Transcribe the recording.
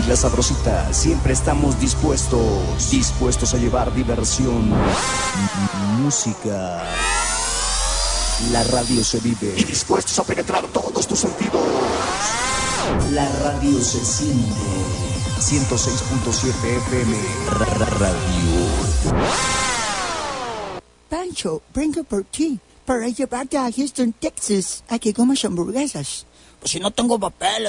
Familia Sabrosita, siempre estamos dispuestos a llevar diversión, música. La radio se vive y dispuestos a penetrar todos tus sentidos. La radio se siente. 106.7 FM Radio. Pancho, vengo por ti para llevarte a Houston, Texas, a que comas hamburguesas. Pues si no tengo papeles.